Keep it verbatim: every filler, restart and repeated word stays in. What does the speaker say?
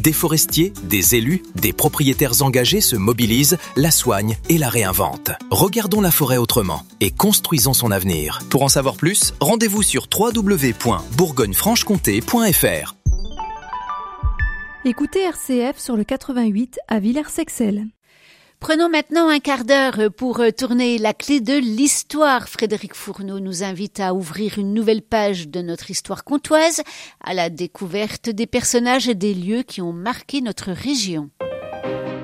Des forestiers, des élus, des propriétaires engagés se mobilisent, la soignent et la réinventent. Regardons la forêt autrement et construisons son avenir. Pour en savoir plus, rendez-vous sur w w w point bourgogne franche comté point f r. Écoutez R C F sur le quatre-vingt-huit à Villers-Sexel. Prenons maintenant un quart d'heure pour tourner la clé de l'histoire. Frédéric Fourneau nous invite à ouvrir une nouvelle page de notre histoire comtoise, à la découverte des personnages et des lieux qui ont marqué notre région.